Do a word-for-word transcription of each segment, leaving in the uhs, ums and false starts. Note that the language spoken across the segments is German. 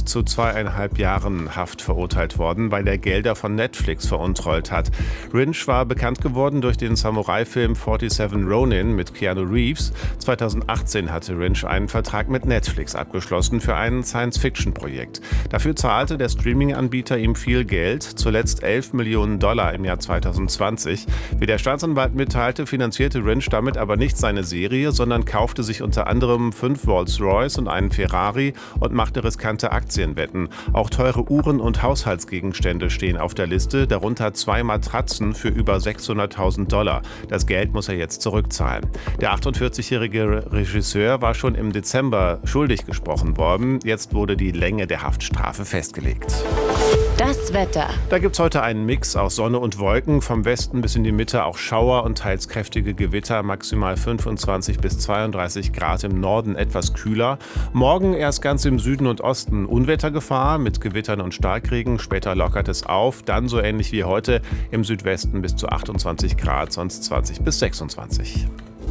zu zweieinhalb Jahren Haft verurteilt worden, weil er Gelder von Netflix veruntreut hat. Lynch war bekannt geworden durch den Samurai-Film siebenundvierzig Ronin mit Keanu Reeves. zweitausendachtzehn hatte Lynch einen Vertrag mit Netflix abgeschlossen für ein Science-Fiction-Projekt. Dafür zahlte der Streaming-Anbieter ihm viel Geld, zuletzt elf Millionen Dollar im Jahr zweitausendzwanzig. Wie der Staatsanwalt mitteilte, finanzierte Lynch damit aber nicht seine Serie, sondern kaufte sich unter anderem fünf Rolls-Royce und einen Ferrari und machte riskante Aktienwetten. Auch teure Uhren und Haushaltsgegenstände stehen auf der Liste, darunter zwei Matratzen für über sechshunderttausend Dollar. Das Geld muss er jetzt zurückzahlen. Der achtundvierzigjährige Regisseur war schon im Dezember schuldig gesprochen worden. Jetzt wurde die Länge der Haftstrafe festgelegt. Das Wetter. Da gibt es heute einen Mix aus Sonne und Wolken. Vom Westen bis in die Mitte auch Schauer und teils kräftige Gewitter. Maximal fünfundzwanzig bis zweiunddreißig Grad, im Norden etwas kühler. Morgen erst ganz im Süden und Osten Unwettergefahr mit Gewittern und Starkregen. Später lockert es auf. Dann so ähnlich wie heute im Südwesten bis zu achtundzwanzig Grad, sonst zwanzig bis sechsundzwanzig.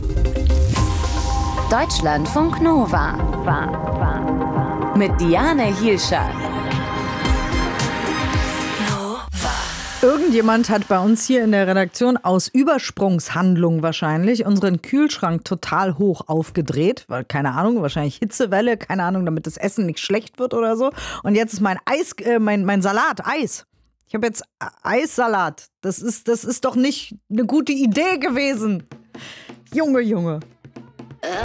Deutschlandfunk Nova. Mit Diane Hielscher. Irgendjemand hat bei uns hier in der Redaktion aus Übersprungshandlung wahrscheinlich unseren Kühlschrank total hoch aufgedreht, weil keine Ahnung, wahrscheinlich Hitzewelle, keine Ahnung, damit das Essen nicht schlecht wird oder so. Und jetzt ist mein Eis, äh, mein, mein Salat, Eis. Ich habe jetzt Eissalat. Das ist, das ist doch nicht eine gute Idee gewesen. Junge, Junge.